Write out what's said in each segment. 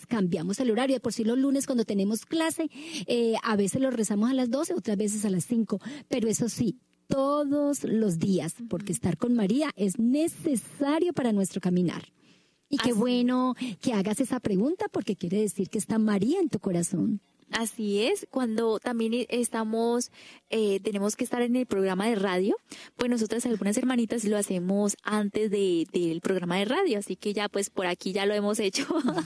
cambiamos el horario. De por sí los lunes cuando tenemos clase, a veces lo rezamos a las 12, otras veces a las 5, pero eso sí, todos los días, porque estar con María es necesario para nuestro caminar. Y qué bueno que hagas esa pregunta, porque quiere decir que está María en tu corazón. Así es, cuando también tenemos que estar en el programa de radio, pues nosotras algunas hermanitas lo hacemos antes del programa de radio, así que ya pues por aquí ya lo hemos hecho.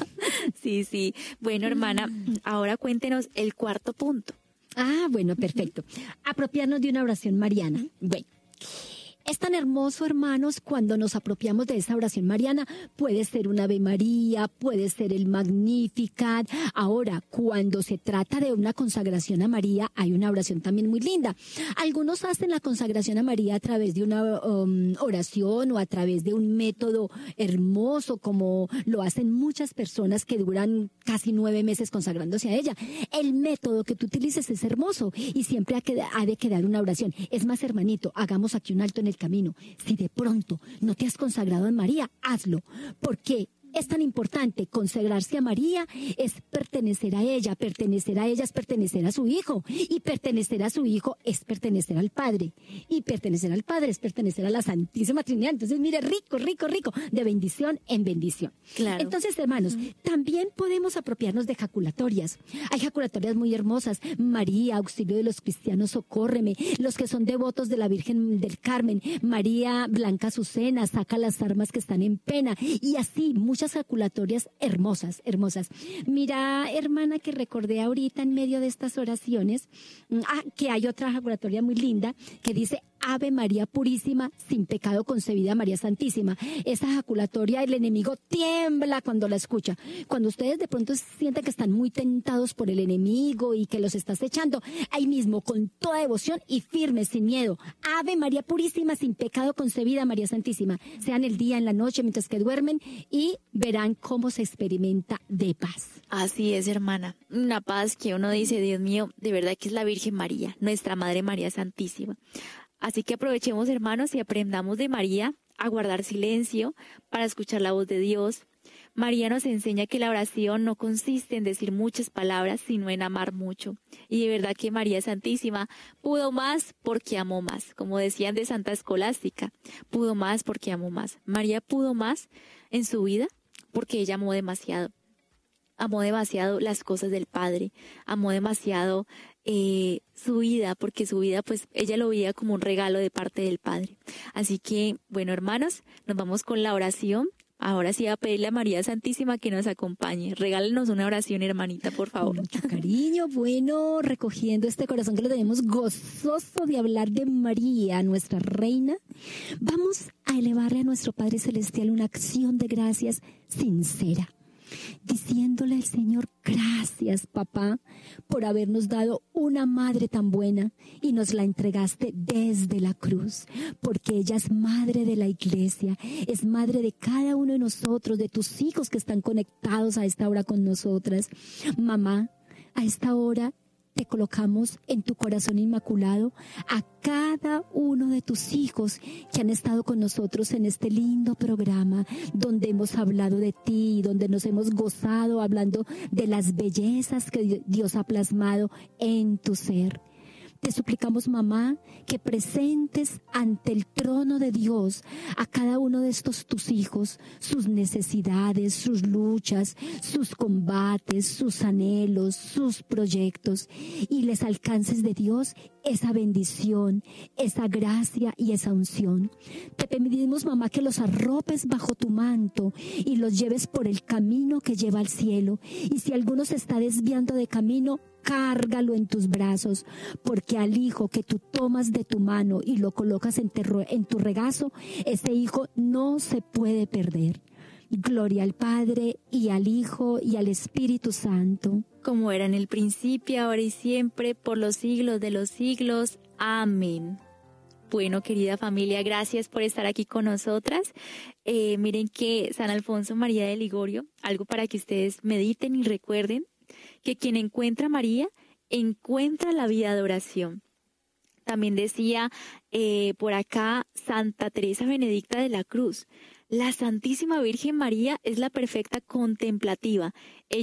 Sí. Bueno, hermana, ahora cuéntenos el cuarto punto. Bueno, perfecto. Apropiarnos de una oración mariana. Bueno. Es tan hermoso, hermanos, cuando nos apropiamos de esa oración mariana. Puede ser un Ave María, puede ser el Magnificat. Ahora, cuando se trata de una consagración a María, hay una oración también muy linda. Algunos hacen la consagración a María a través de una oración o a través de un método hermoso, como lo hacen muchas personas que duran casi 9 meses consagrándose a ella. El método que tú utilices es hermoso y siempre ha de quedar una oración. Es más, hermanito, hagamos aquí un alto en el camino. Si de pronto no te has consagrado a María, hazlo. ¿Por qué? Es tan importante consagrarse a María, es pertenecer a ella es pertenecer a su Hijo, y pertenecer a su Hijo es pertenecer al Padre, y pertenecer al Padre es pertenecer a la Santísima Trinidad. Entonces, mire, rico, de bendición en bendición. Claro. Entonces, hermanos, también podemos apropiarnos de jaculatorias. Hay jaculatorias muy hermosas. María, auxilio de los cristianos, socórreme. Los que son devotos de la Virgen del Carmen, María, blanca Azucena, saca las armas que están en pena, y así muchas jaculatorias hermosas. Mira, hermana, que recordé ahorita en medio de estas oraciones, que hay otra jaculatoria muy linda que dice: Ave María Purísima, sin pecado concebida, María Santísima. Esa jaculatoria, el enemigo tiembla cuando la escucha. Cuando ustedes de pronto sienten que están muy tentados por el enemigo y que los estás echando, ahí mismo, con toda devoción y firme, sin miedo: Ave María Purísima, sin pecado concebida, María Santísima. Sean el día, en la noche, mientras que duermen, y verán cómo se experimenta de paz. Así es, hermana. Una paz que uno dice: Dios mío, de verdad que es la Virgen María, nuestra Madre María Santísima. Así que aprovechemos, hermanos, y aprendamos de María a guardar silencio para escuchar la voz de Dios. María nos enseña que la oración no consiste en decir muchas palabras, sino en amar mucho. Y de verdad que María Santísima pudo más porque amó más. Como decían de Santa Escolástica, pudo más porque amó más. María pudo más en su vida porque ella amó demasiado. Amó demasiado las cosas del Padre, amó demasiado su vida, porque su vida, pues, ella lo veía como un regalo de parte del Padre. Así que, bueno, hermanos, nos vamos con la oración. Ahora sí, a pedirle a María Santísima que nos acompañe. Regálenos una oración, hermanita, por favor. Con mucho cariño, bueno, recogiendo este corazón que lo tenemos gozoso de hablar de María, nuestra reina, vamos a elevarle a nuestro Padre Celestial una acción de gracias sincera, diciéndole al Señor: gracias, papá, por habernos dado una madre tan buena y nos la entregaste desde la cruz, porque ella es madre de la iglesia, es madre de cada uno de nosotros, de tus hijos que están conectados a esta hora con nosotras. Mamá, a esta hora te colocamos en tu corazón inmaculado a cada uno de tus hijos que han estado con nosotros en este lindo programa, donde hemos hablado de ti, donde nos hemos gozado hablando de las bellezas que Dios ha plasmado en tu ser. Te suplicamos, mamá, que presentes ante el trono de Dios a cada uno de estos tus hijos, sus necesidades, sus luchas, sus combates, sus anhelos, sus proyectos, y les alcances de Dios esa bendición, esa gracia y esa unción. Te pedimos, mamá, que los arropes bajo tu manto y los lleves por el camino que lleva al cielo. Y si alguno se está desviando de camino, cárgalo en tus brazos, porque al hijo que tú tomas de tu mano y lo colocas en tu regazo, ese hijo no se puede perder. Gloria al Padre, y al Hijo, y al Espíritu Santo. Como era en el principio, ahora y siempre, por los siglos de los siglos. Amén. Bueno, querida familia, gracias por estar aquí con nosotras. Miren que San Alfonso María de Ligorio, algo para que ustedes mediten y recuerden, que quien encuentra a María, encuentra la vida de oración. También decía por acá Santa Teresa Benedicta de la Cruz: la Santísima Virgen María es la perfecta contemplativa.